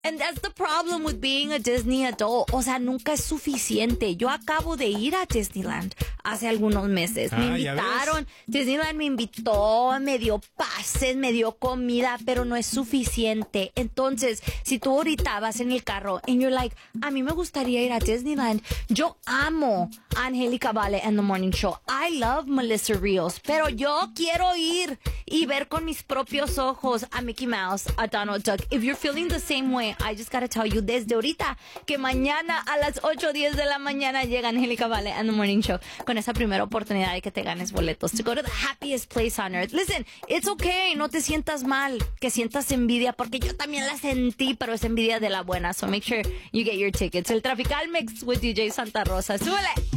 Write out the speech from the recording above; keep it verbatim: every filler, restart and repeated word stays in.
And that's the problem with being a Disney adult. O sea, nunca es suficiente. Yo acabo de ir a Disneyland hace algunos meses. Me Ah, ¿ya invitaron. Disneyland me invitó, me dio pases, me dio comida, pero no es suficiente. Entonces, si tú ahorita vas en el carro and you're like, a mí me gustaría ir a Disneyland. Yo amo a Angélica Vale and the Morning Show. I love Melissa Rios. Pero yo quiero ir y ver con mis propios ojos a Mickey Mouse, a Donald Duck. If you're feeling the same way, I just gotta tell you desde ahorita que mañana a las ocho o diez de la mañana llega Angélica Vale and the Morning Show con esa primera oportunidad de que te ganes boletos to go to the happiest place on earth. Listen, it's okay, no te sientas mal, que sientas envidia, porque yo también la sentí, pero es envidia de la buena. So make sure you get your tickets. El Trafical Mix with D J Santa Rosa. ¡Súbele!